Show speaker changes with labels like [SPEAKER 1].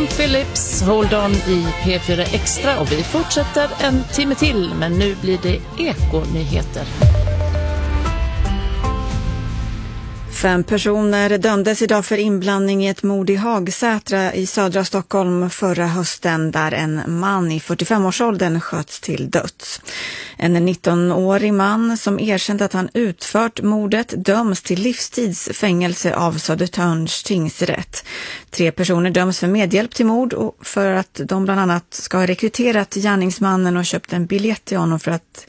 [SPEAKER 1] Phillips, Hold On i P4 Extra, och vi fortsätter en timme till, men nu blir det Eko-nyheter.
[SPEAKER 2] 5 personer dömdes idag för inblandning i ett mord i Hagsätra i södra Stockholm förra hösten, där en man i 45-årsåldern sköts till döds. En 19-årig man som erkänt att han utfört mordet döms till livstidsfängelse av Södertörns tingsrätt. 3 personer döms för medhjälp till mord och för att de bland annat ska ha rekryterat gärningsmannen och köpt en biljett till honom för att